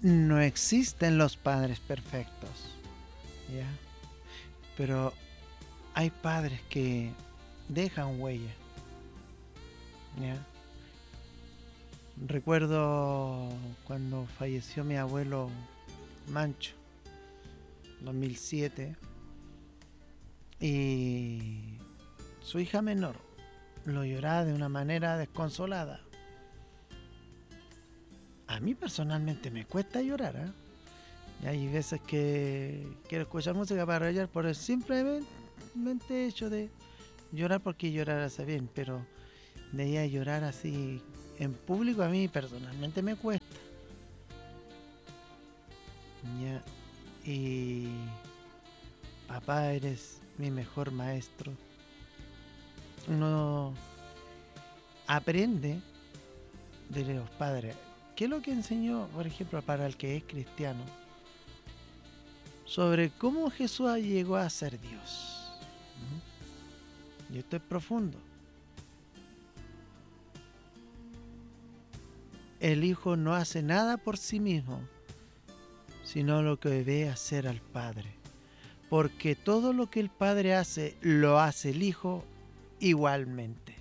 no existen los padres perfectos, ¿ya? Pero hay padres que dejan huella, ¿ya? Recuerdo cuando falleció mi abuelo Mancho, 2007, y su hija menor lo lloraba de una manera desconsolada. A mí personalmente me cuesta llorar, ¿eh? Y hay veces que quiero escuchar música para llorar por el simplemente hecho de llorar porque llorar hace bien, pero de ahí a llorar así en público a mí personalmente me cuesta. ¿Ya? Y papá, eres mi mejor maestro. Uno aprende de los padres. ¿Qué es lo que enseñó, por ejemplo, para el que es cristiano? Sobre cómo Jesús llegó a ser Dios. Y esto es profundo. El Hijo no hace nada por sí mismo, sino lo que ve hacer al Padre. Porque todo lo que el Padre hace, lo hace el Hijo igualmente.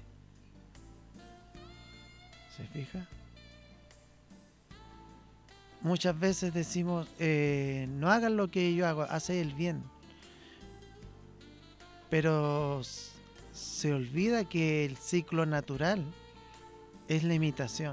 ¿Se fija? Muchas veces decimos, no hagan lo que yo hago, hace el bien. Pero se olvida que el ciclo natural es la imitación.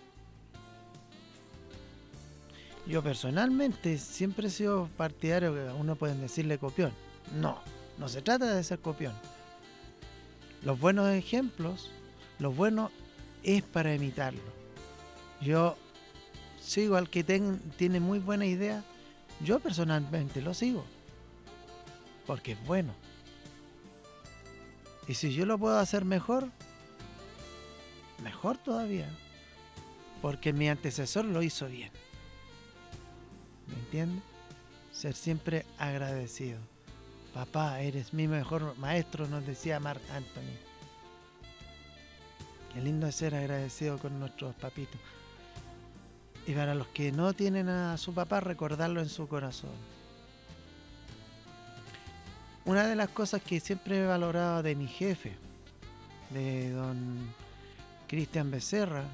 Yo personalmente siempre he sido partidario que a uno pueden decirle copión. No, no se trata de ser copión. Los buenos ejemplos, lo bueno es para imitarlo. Yo sigo al que tiene muy buena idea, yo personalmente lo sigo, porque es bueno. Y si yo lo puedo hacer mejor, mejor todavía, porque mi antecesor lo hizo bien. ¿Me entiendes? Ser siempre agradecido. Papá, eres mi mejor maestro, nos decía Marc Anthony. Qué lindo es ser agradecido con nuestros papitos. Y para los que no tienen a su papá, recordarlo en su corazón. Una de las cosas que siempre he valorado de mi jefe, de don Cristian Becerra,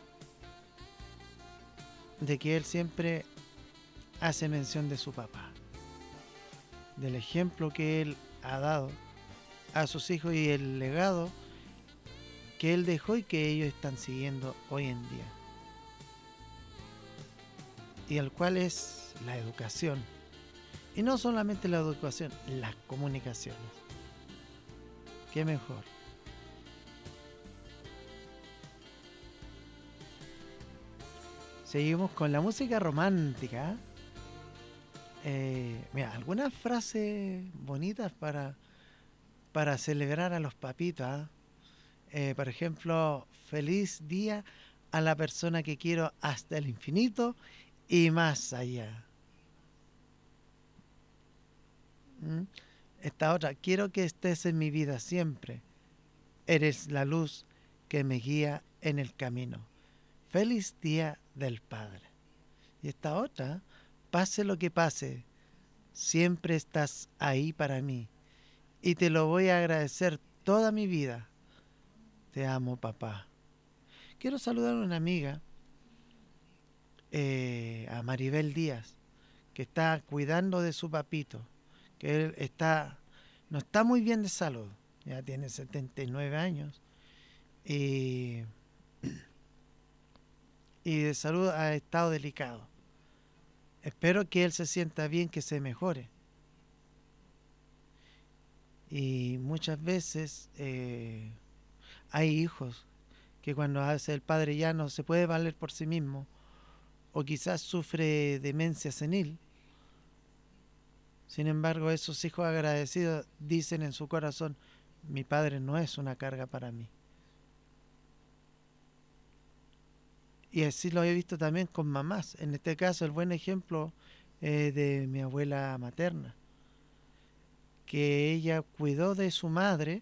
de que él siempre hace mención de su papá, del ejemplo que él ha dado a sus hijos y el legado que él dejó y que ellos están siguiendo hoy en día. Y el cual es la educación. Y no solamente la educación, las comunicaciones. ¿Qué mejor? Seguimos con la música romántica. Mira, algunas frases bonitas para celebrar a los papitos. Por ejemplo, feliz día a la persona que quiero hasta el infinito y más allá. ¿Mm? Esta otra, quiero que estés en mi vida siempre. Eres la luz que me guía en el camino. Feliz día del Padre. Y esta otra, pase lo que pase, siempre estás ahí para mí. Y te lo voy a agradecer toda mi vida. Te amo, papá. Quiero saludar a una amiga, a Maribel Díaz, que está cuidando de su papito, que él no está muy bien de salud, ya tiene 79 años y, y de salud ha estado delicado. Espero que él se sienta bien, que se mejore. Y muchas veces hay hijos que cuando hace el padre ya no se puede valer por sí mismo o quizás sufre demencia senil. Sin embargo, esos hijos agradecidos dicen en su corazón, mi padre no es una carga para mí. Y así lo he visto también con mamás. En este caso, el buen ejemplo de mi abuela materna, que ella cuidó de su madre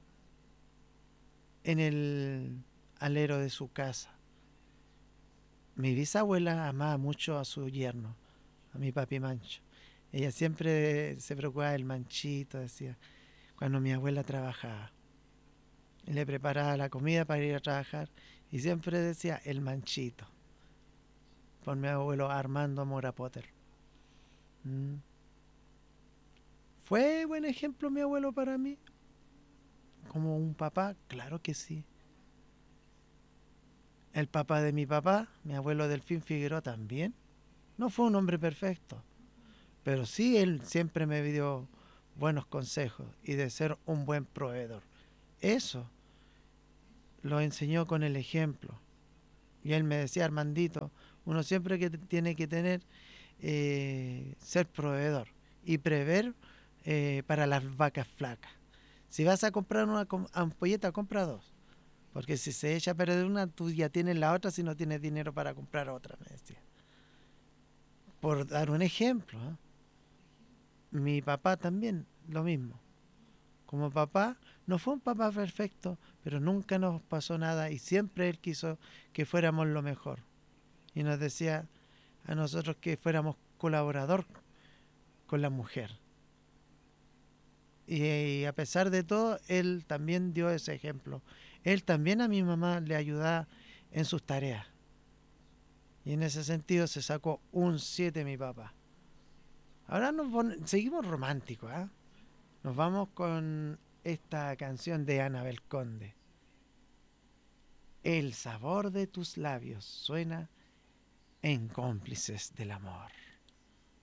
en el alero de su casa. Mi bisabuela amaba mucho a su yerno, a mi papi Mancho. Ella siempre se preocupaba del Manchito, decía, cuando mi abuela trabajaba. Y le preparaba la comida para ir a trabajar y siempre decía el Manchito, por mi abuelo Armando Mora Potter. Mm. ¿Fue buen ejemplo mi abuelo para mí? ¿Como un papá? Claro que sí. El papá de mi papá, mi abuelo Delfín Figueroa también, no fue un hombre perfecto, pero sí él siempre me dio buenos consejos y de ser un buen proveedor. Eso lo enseñó con el ejemplo. Y él me decía, Armandito, uno siempre que tiene que tener, ser proveedor y prever para las vacas flacas. Si vas a comprar una ampolleta, compra dos. Porque si se echa a perder una, tú ya tienes la otra si no tienes dinero para comprar otra, me decía. Por dar un ejemplo, ¿eh? Mi papá también, lo mismo. Como papá, no fue un papá perfecto, pero nunca nos pasó nada y siempre él quiso que fuéramos lo mejor. Y nos decía a nosotros que fuéramos colaborador con la mujer. Y a pesar de todo, él también dio ese ejemplo. Él también a mi mamá le ayudaba en sus tareas. Y en ese sentido se sacó un 7 mi papá. Ahora seguimos románticos, ¿eh? Nos vamos con esta canción de Anabel Conde. El sabor de tus labios suena en cómplices del amor.